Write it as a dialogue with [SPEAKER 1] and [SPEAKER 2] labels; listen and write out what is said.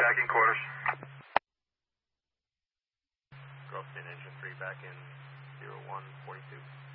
[SPEAKER 1] back in quarters.
[SPEAKER 2] Grove State Engine 3 back in 0142.